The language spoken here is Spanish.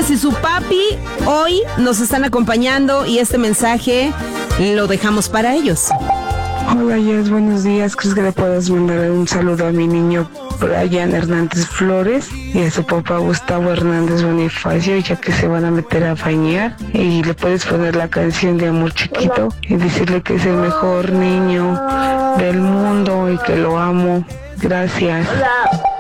Jess y su papi hoy nos están acompañando y este mensaje lo dejamos para ellos. Hola Jess, buenos días. ¿Crees que le puedas mandar un saludo a mi niño Brian Hernández Flores y a su papá Gustavo Hernández Bonifacio, ya que se van a meter a bañar? Y le puedes poner la canción de Amor Chiquito y decirle que es el mejor niño del mundo y que lo amo. Gracias.